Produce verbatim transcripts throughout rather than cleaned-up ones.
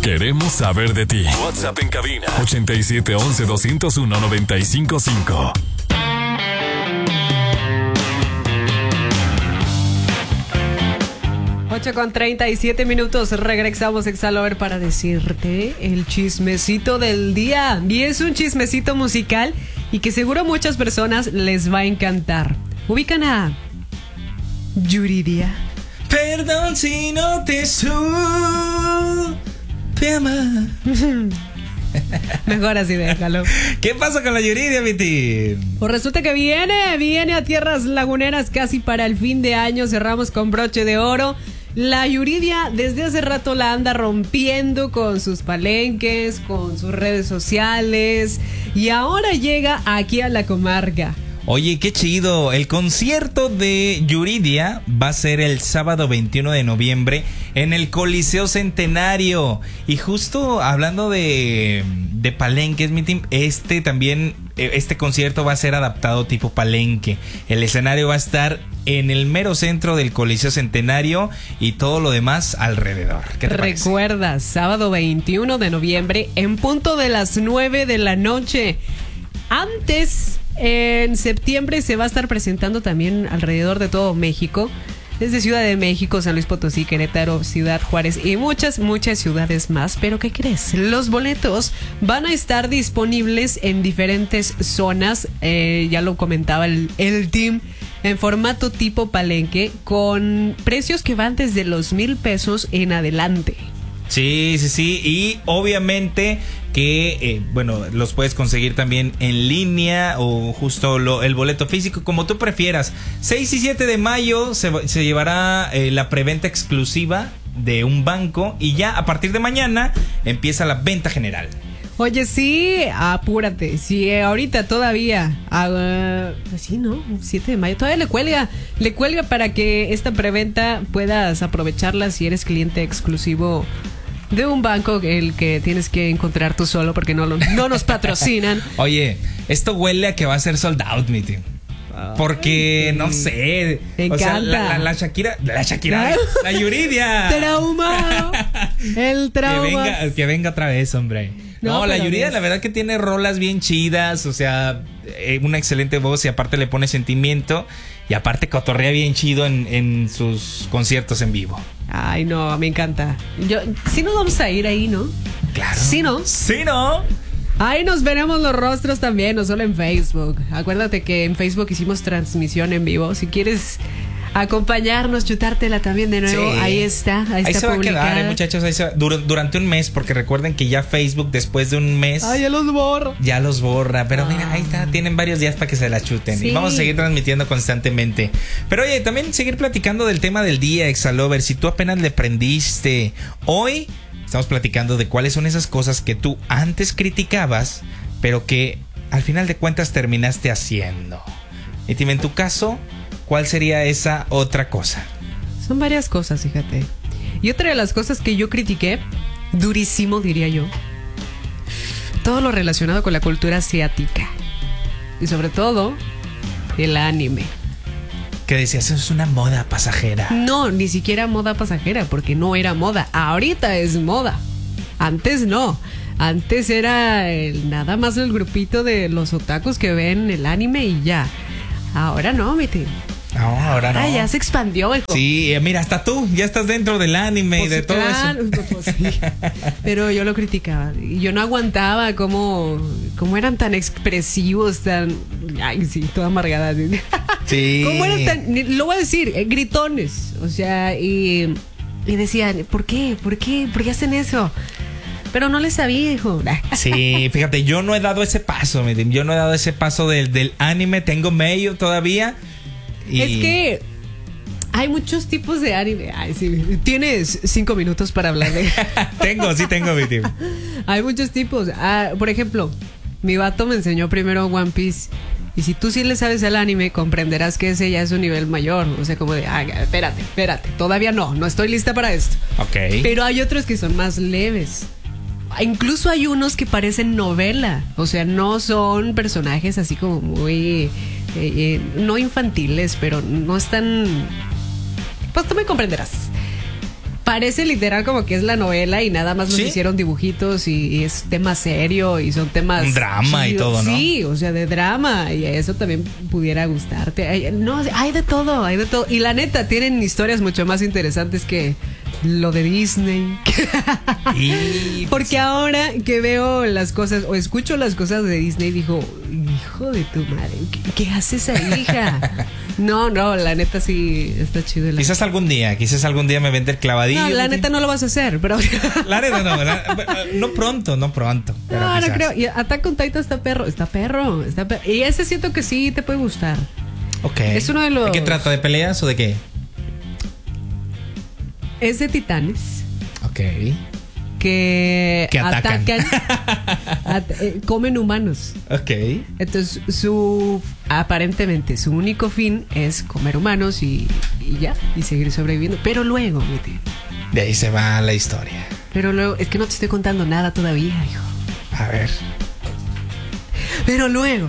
Queremos saber de ti. WhatsApp en cabina ochenta y siete once doscientos uno noventa y cinco cinco. ocho con treinta y siete minutos, regresamos Exalover para decirte el chismecito del día. Y es un chismecito musical y que seguro a muchas personas les va a encantar. Ubican a Yuridia. Perdón si no te supe amar. Mejor así, déjalo. ¿Qué pasa con la Yuridia, Viti? Pues resulta que viene, viene a tierras laguneras casi para el fin de año. Cerramos con broche de oro. La Yuridia desde hace rato la anda rompiendo con sus palenques, con sus redes sociales. Y ahora llega aquí a la comarca. Oye, qué chido. El concierto de Yuridia va a ser el sábado veintiuno de noviembre en el Coliseo Centenario. Y justo hablando de, de palenques, mi team, este también, este concierto va a ser adaptado tipo palenque. El escenario va a estar en el mero centro del Coliseo Centenario y todo lo demás alrededor. ¿Qué te parece? Recuerda, sábado veintiuno de noviembre en punto de las nueve de la noche. Antes, en septiembre se va a estar presentando también alrededor de todo México, desde Ciudad de México, San Luis Potosí, Querétaro, Ciudad Juárez y muchas, muchas ciudades más. Pero ¿qué crees? Los boletos van a estar disponibles en diferentes zonas, eh, ya lo comentaba el, el team, en formato tipo palenque, con precios que van desde los mil pesos en adelante. Sí, sí, sí, y obviamente que, eh, bueno, los puedes conseguir también en línea o justo lo, el boleto físico, como tú prefieras. seis y siete de mayo se, se llevará eh, la preventa exclusiva de un banco y ya a partir de mañana empieza la venta general. Oye, sí, apúrate. Si eh, ahorita todavía, uh, pues sí, ¿no? siete de mayo, todavía le cuelga, le cuelga para que esta preventa puedas aprovecharla si eres cliente exclusivo de un banco, el que tienes que encontrar tú solo porque no, lo, no nos patrocinan. Oye, esto huele a que va a ser sold out, mi team. Porque, Ay, no sé. Me o sea, encanta. la, la, la Shakira. La Shakira. La Yuridia. Trauma. El trauma. Que venga, que venga otra vez, hombre. No, no la Yuridia, la verdad que tiene rolas bien chidas. O sea, eh, una excelente voz y aparte le pone sentimiento. Y aparte cotorrea bien chido en, en sus conciertos en vivo. Ay, no, me encanta. Yo, sí nos vamos a ir ahí, ¿no? Claro. Sí, ¿no? Sí, ¿no? Ahí nos veremos los rostros también, no solo en Facebook. Acuérdate que en Facebook hicimos transmisión en vivo. Si quieres acompañarnos, chutártela también de nuevo, sí. Ahí está, ahí, ahí está se va publicada. a quedar, eh, muchachos, ahí se va, dur- durante un mes, porque recuerden que ya Facebook después de un mes... Ay, ya los borra. Ya los borra, pero ah. mira, ahí está, tienen varios días para que se la chuten. Sí. Y vamos a seguir transmitiendo constantemente. Pero oye, también seguir platicando del tema del día, Exalover. Si tú apenas le prendiste, hoy estamos platicando de cuáles son esas cosas que tú antes criticabas, pero que al final de cuentas terminaste haciendo. Y dime, en tu caso, ¿cuál sería esa otra cosa? Son varias cosas, fíjate. Y otra de las cosas que yo critiqué, durísimo diría yo, todo lo relacionado con la cultura asiática. Y sobre todo, el anime. Que decías, eso es una moda pasajera. No, ni siquiera moda pasajera, porque no era moda. Ahorita es moda. Antes no. Antes era el, nada más el grupito de los otakus que ven el anime y ya. Ahora no, mi tío. No, ahora no. Ah, ya se expandió, hijo. Sí, mira, hasta tú ya estás dentro del anime pues y de sí, todo claro, eso. Pues sí. Pero yo lo criticaba. Y yo no aguantaba cómo, cómo eran tan expresivos, tan... Ay, sí, toda amargada. Sí. ¿Cómo eran tan... Lo voy a decir, eh, gritones. O sea, y, y decían, ¿por qué? ¿Por qué? ¿Por qué hacen eso? Pero no les sabía, hijo. Sí, fíjate, yo no he dado ese paso, yo no he dado ese paso del, del anime, tengo medio todavía. Y... Es que hay muchos tipos de anime. Ay, sí. Tienes cinco minutos para hablar de... Tengo, sí tengo, mi tío. Hay muchos tipos. Ah, por ejemplo, mi vato me enseñó primero One Piece. Y si tú sí le sabes al anime, comprenderás que ese ya es un nivel mayor. O sea, como de, ah, espérate, espérate. Todavía no, no estoy lista para esto. Ok. Pero hay otros que son más leves. Incluso hay unos que parecen novela. O sea, no son personajes así como muy... Eh, eh, no infantiles, pero no están... Pues tú me comprenderás. parece literal como que es la novela y nada más nos ¿Sí? hicieron dibujitos y, y es tema serio y son temas... Un drama y todo, ¿no? Sí, o sea, de drama y eso también pudiera gustarte. Hay- no, hay de todo, hay de todo. Y la neta, tienen historias mucho más interesantes que lo de Disney. Y Porque ahora que veo las cosas o escucho las cosas de Disney, digo, hijo de tu madre, ¿qué, qué haces ahí, hija? No, no, la neta sí está chido. La, quizás algún día, quizás algún día me vende el clavadillo. no, la neta no lo vas a hacer, pero... La neta no, la- no pronto, no pronto. pero No, no quizás. creo. Y Attack on Titan está perro, está perro, está perro. Y ese siento que sí te puede gustar. Ok. Es uno de los- ¿De qué trata? ¿De peleas o de qué? Es de titanes Ok. que, Que atacan. at- eh, comen humanos. Ok. Entonces, su aparentemente su único fin es comer humanos y, y ya, y seguir sobreviviendo. Pero luego, vete, De ahí se va la historia. pero luego, es que no te estoy contando nada todavía, hijo. A ver. Pero luego,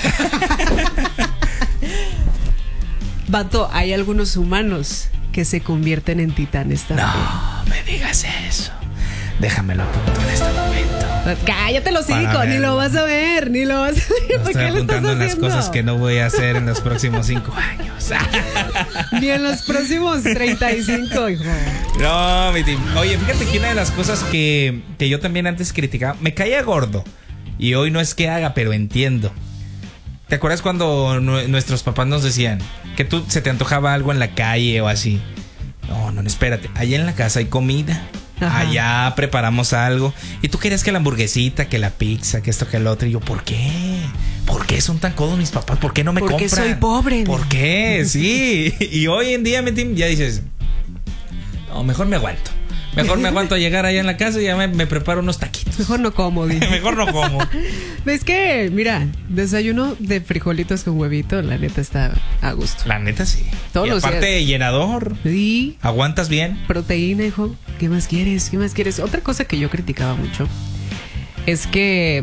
Vato, hay algunos humanos que se convierten en titanes también. No me digas eso. Déjamelo a punto en este momento. Cállate los Para cinco, ni verlo. lo vas a ver, ni lo vas a ver. Lo ¿Por estoy qué lo estás apuntando en las haciendo? cosas que no voy a hacer en los próximos cinco años. Ni en los próximos treinta y cinco, hijo. No, mi team. Oye, fíjate que una de las cosas que, que yo también antes criticaba, me caía gordo. Y hoy no es que haga, pero entiendo. ¿Te acuerdas cuando nue- nuestros papás nos decían que tú se te antojaba algo en la calle o así? No, no, espérate. Allá en la casa hay comida. Ajá. Allá preparamos algo. Y tú querías que la hamburguesita, que la pizza, que esto, que el otro. Y yo, ¿por qué? ¿Por qué son tan codos mis papás? ¿Por qué no me Porque compran? soy pobre. ¿Por qué? Sí. Y hoy en día, mi team, ya dices, no, mejor me aguanto. Mejor me aguanto a llegar allá en la casa y ya me, me preparo unos taquitos. Mejor no como, dice. Mejor no como. ¿Ves que, mira, desayuno de frijolitos con huevito, la neta está a gusto. La neta sí. Todos y los aparte, días. llenador. Y ¿Aguantas bien? proteína, hijo. ¿Qué más quieres? ¿Qué más quieres? Otra cosa que yo criticaba mucho es que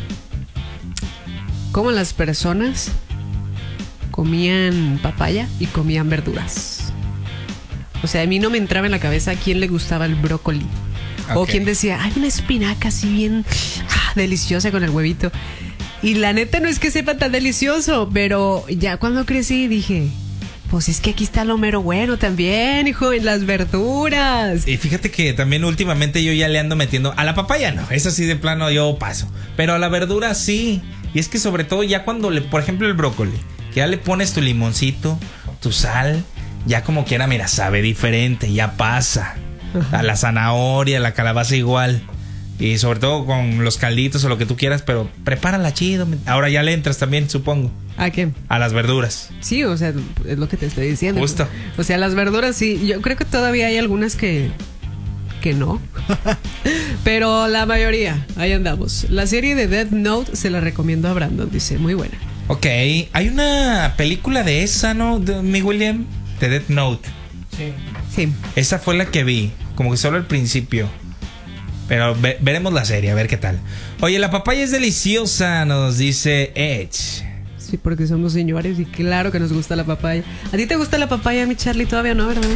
como las personas comían papaya y comían verduras. O sea, a mí no me entraba en la cabeza a quién le gustaba el brócoli. O Ok. quién decía, hay una espinaca así bien ah, deliciosa con el huevito. Y la neta no es que sepa tan delicioso, pero ya cuando crecí dije, pues es que aquí está lo mero bueno también, hijo, en las verduras. Y fíjate que también últimamente yo ya le ando metiendo. A la papaya no, eso sí de plano yo paso. Pero a la verdura sí. Y es que sobre todo ya cuando le, por ejemplo, el brócoli, que ya le pones tu limoncito, tu sal, ya como quiera, mira, sabe diferente, ya pasa. A la zanahoria, la calabaza igual. Y sobre todo con los calditos o lo que tú quieras, pero prepárala chido. Ahora ya le entras también, supongo, ¿A qué? a las verduras. Sí, o sea, es lo que te estoy diciendo. Justo. O sea, las verduras sí, yo creo que todavía hay algunas que que no. Pero la mayoría, ahí andamos. La serie de Death Note se la recomiendo a Brandon, dice, muy buena. Ok, hay una película de esa, ¿no? De mi William, de Death Note. Sí. Sí. Esa fue la que vi, como que solo al principio. Pero ve- veremos la serie, a ver qué tal. Oye, la papaya es deliciosa, nos dice Edge. Sí, porque somos señores y claro que nos gusta la papaya. ¿A ti te gusta la papaya, mi Charlie? Todavía no, ¿verdad?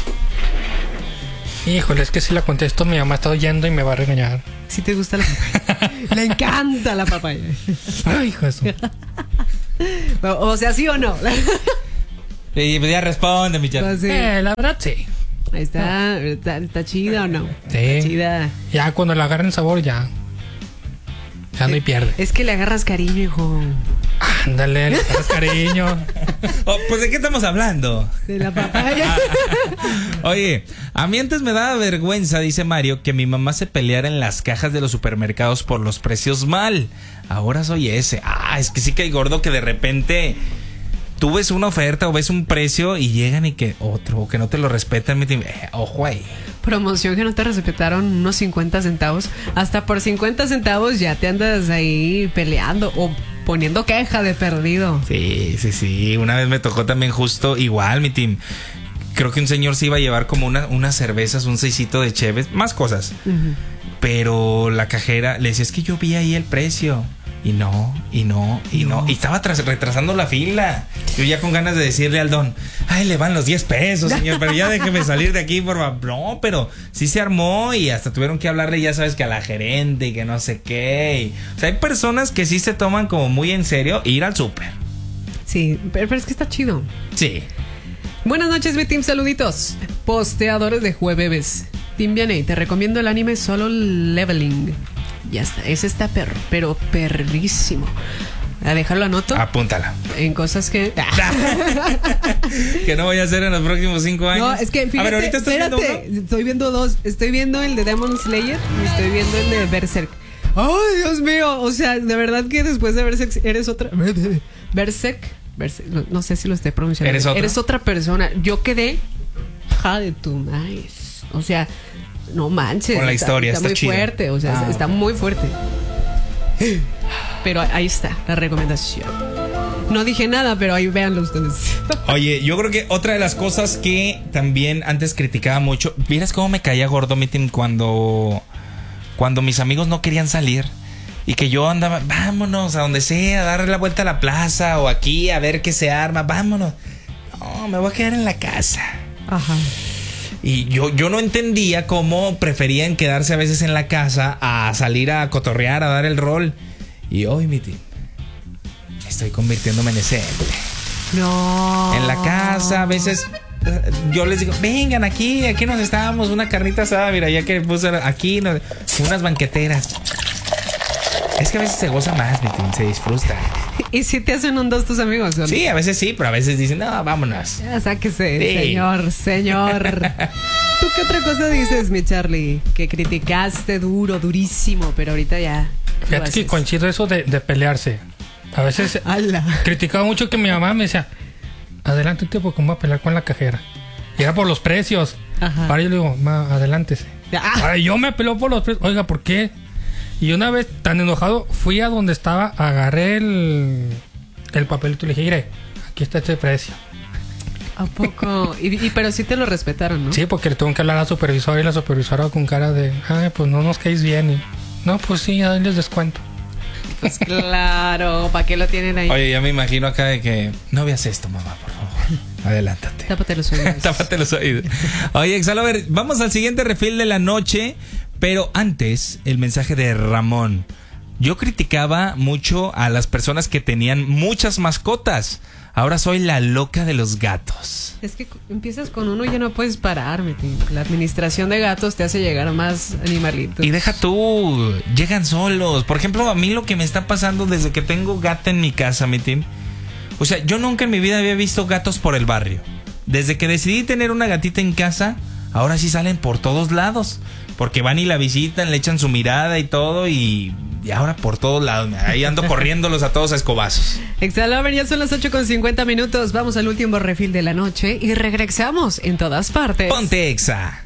Híjole, es que si la contesto, mi mamá está oyendo y me va a regañar. Sí te gusta la papaya. Le encanta la papaya. Ay, hijo de su- O, o sea, ¿sí o no? Y pues ya responde, mi chat. Pues sí. Eh, la verdad, sí. Ahí está, está, está chida o no. Sí. Está chida. Ya cuando le agarren sabor, ya. Ya no hay pierde. Es que le agarras cariño, hijo. Ándale, le agarras cariño. Oh, pues ¿de qué estamos hablando? De la papaya. Oye, a mí antes me daba vergüenza, dice Mario, que mi mamá se peleara en las cajas de los supermercados por los precios mal. Ahora soy ese. Ah, es que sí que hay gordo que de repente tú ves una oferta o ves un precio y llegan y que otro, o que no te lo respetan. Eh, ojo ahí. Promoción que no te respetaron unos cincuenta centavos. Hasta por cincuenta centavos ya te andas ahí peleando o poniendo queja de perdido. Sí, sí, sí. Una vez me tocó también justo igual, mi team. Creo que un señor se iba a llevar como una, unas cervezas, un seisito de cheves, más cosas. Ujú. Pero la cajera le decía, es que yo vi ahí el precio. Y no, y no, y no. no. Y estaba tras, retrasando la fila. Yo ya con ganas de decirle al don, ay, le van los diez pesos, señor, pero ya déjeme salir de aquí, por favor. No, pero sí se armó y hasta tuvieron que hablarle, ya sabes, que a la gerente y que no sé qué. Y, o sea, hay personas que sí se toman como muy en serio ir al súper. Sí, pero, pero es que está chido. Sí. Buenas noches, mi team, saluditos. Posteadores de jueves. Team Vianey, te recomiendo el anime Solo Leveling. Ya está, ese está perro, pero perrísimo. A dejarlo anoto. Apúntala. En cosas que... que no voy a hacer en los próximos cinco años. No, es que fíjate, a ver, ahorita estás espérate, viendo uno. Estoy viendo dos. Estoy viendo el de Demon Slayer y estoy viendo el de Berserk. ¡Ay, Dios mío! O sea, de verdad que después de Berserk eres otra... Berserk... Berserk no, no sé si lo esté pronunciando. ¿Eres otra? Eres otra persona. Yo quedé... Ja de tu maíz. O sea... No manches. Con la historia, está, está, está muy chido. fuerte, o sea, ah, está okay. muy fuerte. Pero ahí está, la recomendación. No dije nada, pero ahí véanlo ustedes. Oye, yo creo que otra de las cosas que también antes criticaba mucho, ¿vieras cómo me caía gordo, mi team, cuando, cuando mis amigos no querían salir? Y que yo andaba, vámonos a donde sea, a darle la vuelta a la plaza o aquí a ver qué se arma, vámonos. No, me voy a quedar en la casa. Ajá. Y yo, yo no entendía cómo preferían quedarse a veces en la casa a salir a cotorrear, a dar el rol. Y hoy, mi team, estoy convirtiéndome en ese ente. No. En la casa, a veces yo les digo, vengan aquí, aquí nos estábamos, una carnita asada, mira, ya que puse aquí, no, unas banqueteras. Es que a veces se goza más, mi team, se disfruta. ¿Y si te hacen un dos tus amigos? ¿no? Sí, a veces sí, pero a veces dicen, no, vámonos. Ya sáquese, Sí. señor, señor. ¿Tú qué otra cosa dices, mi Charlie? Que criticaste duro, durísimo, pero ahorita ya. Fíjate que coincido eso de, de pelearse. A veces ¡Hala! criticaba mucho que mi mamá me decía, adelante, tío, porque me voy a pelear con la cajera. Y era por los precios. Ajá. Ahora yo le digo, ma, adelántese. Ah. Ahora yo me peleo por los precios. Oiga, ¿por qué? Y una vez, tan enojado, fui a donde estaba, agarré el, el papelito y le dije, mire, aquí está este precio. ¿A poco? Y, y pero sí te lo respetaron, ¿no? Sí, porque le tengo que hablar a la supervisora y la supervisora con cara de, ay, pues no nos caéis bien. Y, no, pues sí, ya les descuento. Pues claro, ¿para qué lo tienen ahí? Oye, ya me imagino acá de que no veas esto, mamá, por favor. Adelántate. Tápate los oídos. Tápate los oídos. Oye, Exalo, a ver, vamos al siguiente refil de la noche. Pero antes, el mensaje de Ramón. Yo criticaba mucho a las personas que tenían muchas mascotas. Ahora soy la loca de los gatos. Es que empiezas con uno y ya no puedes parar, mi tío. La administración de gatos te hace llegar a más animalitos. Y deja tú, llegan solos. Por ejemplo, a mí lo que me está pasando desde que tengo gata en mi casa, mi team. O sea, yo nunca en mi vida había visto gatos por el barrio. Desde que decidí tener una gatita en casa, ahora sí salen por todos lados. Porque van y la visitan, le echan su mirada y todo y, y ahora por todos lados. Ahí ando corriéndolos a todos a escobazos. Exhalover, ya son las ocho con cincuenta minutos. Vamos al último refil de la noche y regresamos en todas partes. Ponte Exa.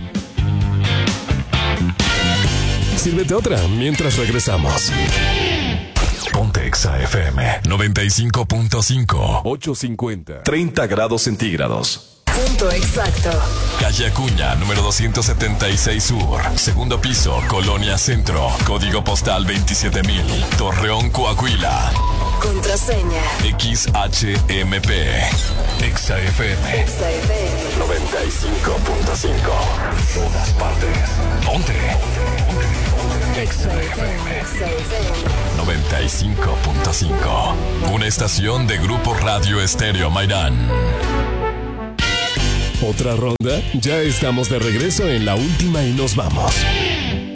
Sírvete otra mientras regresamos. Ponte Exa F M noventa y cinco punto cinco. ochocientos cincuenta. treinta grados centígrados. Punto exacto. Calle Acuña, número doscientos setenta y seis Sur. Segundo piso, Colonia Centro. Código postal veintisiete mil. Torreón, Coahuila. Contraseña. X H M P. Exa F M. Exa F M. noventa y cinco punto cinco. Todas partes. Ponte. Exa F M. Exa F M. noventa y cinco punto cinco. Una estación de Grupo Radio Estéreo Mairán. ¿Otra ronda? Ya estamos de regreso en la última y nos vamos.